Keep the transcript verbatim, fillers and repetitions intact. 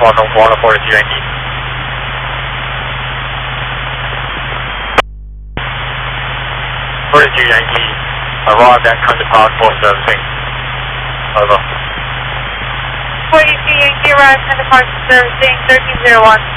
Welcome, one forty-two Yankee. forty-two Yankee, arrived at Country Park for servicing. Over. forty-two Yankee arrived at Country Park for servicing, thirteen zero one.